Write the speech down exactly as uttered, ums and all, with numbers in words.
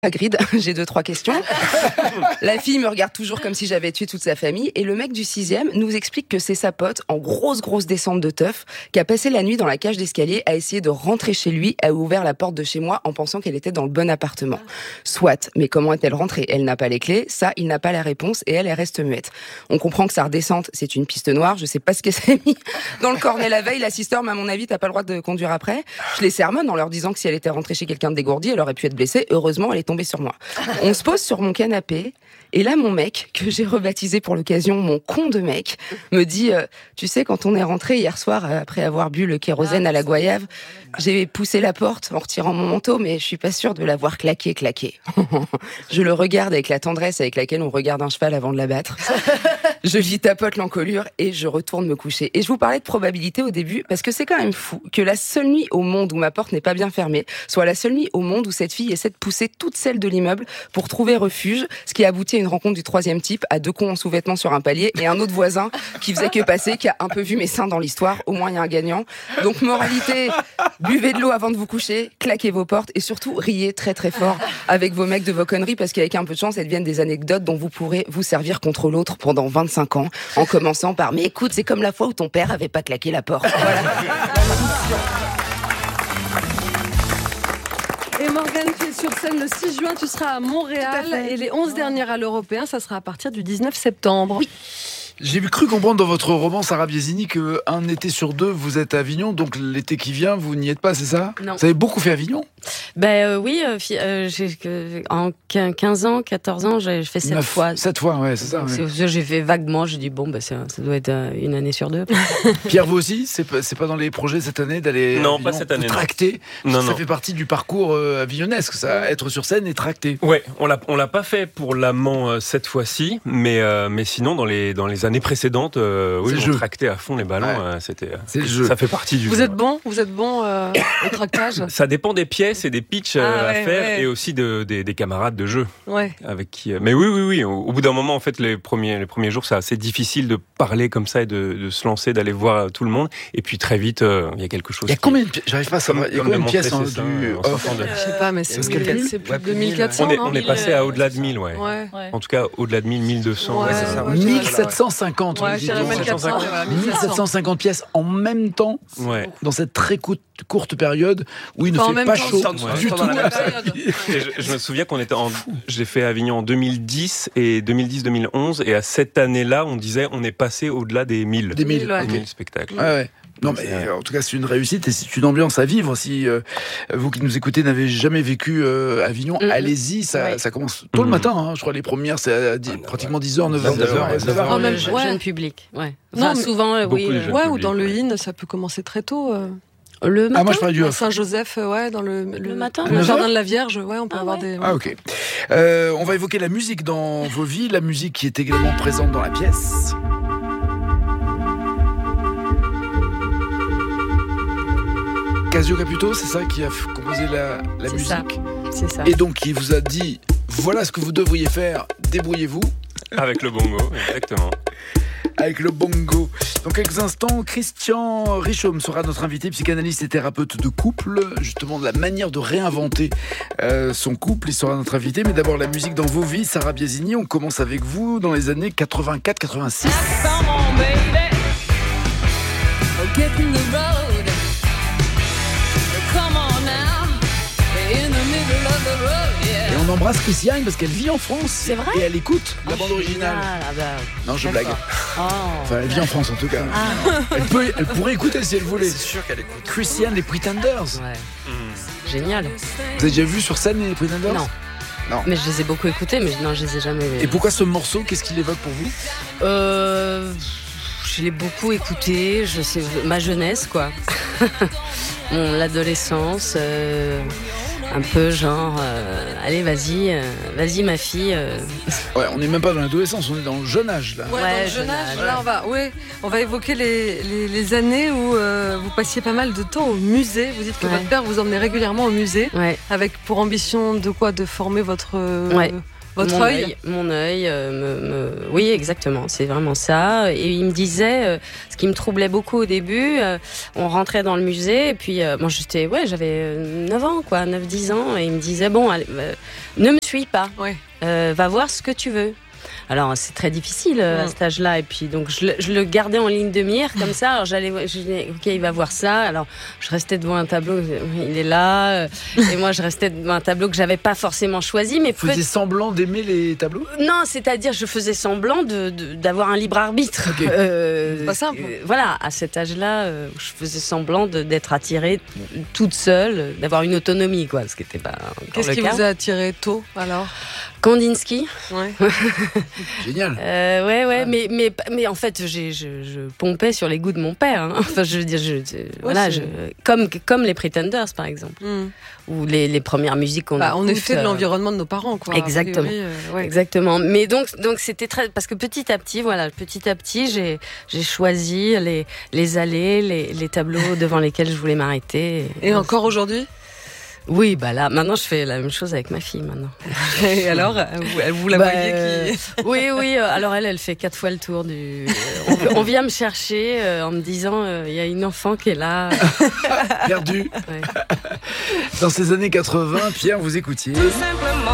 Hagrid, j'ai deux, trois questions. La fille me regarde toujours comme si j'avais tué toute sa famille. Et le mec du sixième nous explique que c'est sa pote, en grosse, grosse descente de teuf, qui a passé la nuit dans la cage d'escalier à essayer de rentrer chez lui, a ouvert la porte de chez moi en pensant qu'elle était dans le bon appartement. Soit, mais comment est-elle rentrée ? Elle n'a pas les clés, ça, il n'a pas la réponse et elle, elle reste muette. On comprend que sa redescente, c'est une piste noire, je sais pas ce qu'elle s'est mis dans le cornet la veille. La sister, mais à mon avis, t'as pas le droit de conduire après. Je les sermonne en leur disant que si elle était rentrée chez quelqu'un de dégourdi, elle aurait pu être blessée. Heureusement, elle est tombé sur moi. On se pose sur mon canapé et là mon mec, que j'ai rebaptisé pour l'occasion mon con de mec, me dit euh, tu sais, quand on est rentré hier soir après avoir bu le kérosène à la goyave, j'ai poussé la porte en retirant mon manteau, mais je suis pas sûre de l'avoir claqué claqué. Je le regarde avec la tendresse avec laquelle on regarde un cheval avant de l'abattre. Je lui tapote l'encolure et je retourne me coucher. Et je vous parlais de probabilité au début parce que c'est quand même fou que la seule nuit au monde où ma porte n'est pas bien fermée soit la seule nuit au monde où cette fille essaie de pousser toutes celles de l'immeuble pour trouver refuge, ce qui a abouti à une rencontre du troisième type, à deux cons en sous-vêtements sur un palier et un autre voisin qui faisait que passer, qui a un peu vu mes seins dans l'histoire. Au moins il y a un gagnant. Donc moralité, buvez de l'eau avant de vous coucher, claquez vos portes et surtout riez très très fort avec vos mecs de vos conneries parce qu'avec un peu de chance elles deviennent des anecdotes dont vous pourrez vous servir contre l'autre pendant vingt-cinq ans, en commençant par mais écoute, c'est comme la fois où ton père avait pas claqué la porte. Voilà. Et Morgane, tu es sur scène le six juin, tu seras à Montréal et les onze dernières à l'Européen, ça sera à partir du dix-neuf septembre. Oui. J'ai cru comprendre dans votre roman, Sarah Biasini, qu'un été sur deux, vous êtes à Avignon, donc l'été qui vient, vous n'y êtes pas, c'est ça ? Non. Vous avez beaucoup fait Avignon ? Ben euh, oui, euh, euh, j'ai, euh, en quinze ans, quatorze ans, j'ai fait sept fois. Sept fois, ouais, c'est ça. Ouais. C'est, j'ai fait vaguement, j'ai dit bon, ben, ça doit être une année sur deux. Pierre, vous aussi, c'est pas, c'est pas dans les projets cette année d'aller Non, Avignon, pas cette année. Vous tracter Non, non, non. Ça fait partie du parcours euh, avignonesque, ça, être sur scène et tracter. Ouais, on l'a, on l'a pas fait pour l'amant euh, cette fois-ci, mais euh, mais sinon dans les dans les années précédentes, euh, oui, on tractait à fond les ballons. Ouais. Euh, c'était, c'est le jeu. Ça fait partie du. Vous jeu. êtes bon, vous êtes bon euh, au tractage. Ça dépend des pièces et des pitchs euh, Ah, à ouais, faire ouais. et aussi de, des, des camarades de jeu. Ouais. Avec qui. Euh, mais oui, oui, oui. Au, au bout d'un moment, en fait, les premiers les premiers jours, c'est assez difficile de parler comme ça et de, de se lancer, d'aller voir tout le monde. Et puis très vite, il euh, y a quelque chose. Il y a qui... combien de pièces ? J'arrive pas à savoir. Il y a combien de pièces en, ça, du en off sortant de... Je sais pas, mais c'est, Parce mille, qu'elle- c'est plus ouais, de mille quatre On cents, est, non on est passé à au-delà de mille, ouais. Ouais. En tout cas, au-delà de mille, mille deux cents. Ouais, c'est ça. ouais, mille sept cent cinquante. Ouais, vous je dirais dites. mille quatre cents. voilà, mille sept cent cinquante pièces en même temps, Ouais. dans cette très courte, courte période où il ne Enfin, en fait même pas temps, chaud ouais. du Pendant tout. la même période. Et je, je me souviens qu'on était en, j'ai fait Avignon en deux mille dix et deux mille dix deux mille onze, et à cette année-là, on disait on est passé au-delà des mille. Des mille, ouais. Des mille spectacles. Ouais, ouais. Non, mais C'est- euh, en tout cas, c'est une réussite et c'est une ambiance à vivre. Si euh, vous qui nous écoutez n'avez jamais vécu euh, Avignon, Mhm. allez-y. Ça, Ouais. ça commence tôt le Mhm. matin. Hein. Je crois les premières, c'est à dix- pratiquement dix heures, neuf heures. neuf heures, neuf heures. En même- le je- ouais. jeune public, ouais. Non, Enfin, mais- souvent, euh, oui. Beaucoup de euh, jeunes. Ouais, ou public, dans le ouais. in, ça peut commencer très tôt. euh. Le matin. Ah, moi, je parlais du À off. Saint-Joseph, euh, ouais, dans le, Le matin, le neuf jardin heures de la Vierge, ouais, on peut Ah avoir ouais. des. Ah, ok. Euh, on va évoquer la musique dans vos vies, la musique qui est également présente dans la pièce. Casio Caputo, c'est ça qui a f- composé la, la C'est musique. ça. C'est ça. Et donc, il vous a dit voilà ce que vous devriez faire, débrouillez-vous. Avec le bongo, exactement. Avec le bongo. Dans quelques instants, Christian Richaume sera notre invité, psychanalyste et thérapeute de couple, justement de la manière de réinventer euh, son couple. Il sera notre invité, mais d'abord la musique dans vos vies. Sarah Biasini, on commence avec vous dans les années quatre-vingt-quatre quatre-vingt-six. Come on, baby. Get in the road. Come on now. In the middle of the road, yeah. Et on embrasse Christiane parce qu'elle vit en France. C'est vrai Et elle écoute la bande originale. Ah, bah, Non, je d'accord. blague. Oh. Enfin, elle vit en France en tout cas. Ah, Elle, peut, elle pourrait écouter si elle voulait. C'est sûr qu'elle écoute. Christiane, les Pretenders. ouais. Génial. Vous avez déjà vu sur scène les Pretenders? Non. Non. Mais je les ai beaucoup écoutés, mais non, je les ai jamais. Et pourquoi ce morceau? Qu'est-ce qu'il évoque pour vous? Euh, je l'ai beaucoup écouté. Je sais ma jeunesse, quoi. Bon, l'adolescence. Euh, un peu genre, euh, allez, vas-y, euh, vas-y, ma fille. euh. Ouais, on n'est même pas dans l'adolescence, on est dans le jeune âge là. Ouais, Ouais, dans le jeune jeune âge, âge, là, on va, ouais, on va évoquer les, les, les années où euh, vous passiez pas mal de temps au musée. Vous dites que Ouais. votre père vous emmenait régulièrement au musée, Ouais. avec pour ambition de quoi? De former votre euh, Ouais. Votre mon œil, œil, mon œil, euh, me, me- oui, exactement, c'est vraiment ça. Et il me disait, euh, ce qui me troublait beaucoup au début, euh, on rentrait dans le musée, et puis euh, moi j'étais, ouais, j'avais euh, neuf ans, quoi, neuf dix ans, et il me disait, bon, allez, euh, ne me suis pas, Ouais. euh, va voir ce que tu veux. Alors c'est très difficile euh, à Mm. cet âge-là, et puis donc je le, je le gardais en ligne de mire comme ça. Alors j'allais, je disais, ok, il va voir ça. Alors je restais devant un tableau, il est là, euh, et moi je restais devant un tableau que j'avais pas forcément choisi, mais Vous faisiez semblant d'aimer les tableaux? non, c'est-à-dire je faisais semblant de, de- d'avoir un libre arbitre. Ok. Euh, C'est pas simple. euh, voilà, à cet âge-là, euh, je faisais semblant de- d'être attirée toute seule, d'avoir une autonomie, quoi, ce qui n'était pas encore Qu'est-ce le qui cas. vous a attiré tôt alors? Kandinsky. Ouais. Génial. Euh, ouais, ouais, mais, mais, mais en fait, j'ai, je, je pompais sur les goûts de mon père. Hein. Enfin, je veux dire, je, je- voilà, c'est- je, comme, comme les Pretenders, par exemple, Hmm. ou les, les premières musiques qu'on Bah, on est écoute, fait de euh, l'environnement de nos parents, quoi. a Exactement. priori, euh, ouais. Exactement. Mais donc, donc c'était très parce que petit à petit, voilà, petit à petit, j'ai, j'ai choisi les, les allées, les, les tableaux devant lesquels je voulais m'arrêter. Et encore aujourd'hui? Oui, bah là, maintenant, je fais la même chose avec ma fille, maintenant. Et alors, vous, vous la Bah, voyez euh, qui... Oui, oui. euh, Alors elle, elle fait quatre fois le tour du. On, on vient me chercher euh, en me disant, euh, il y a une enfant qui est là. Perdu. Ouais. Dans ces années quatre-vingts, Pierre, vous écoutiez.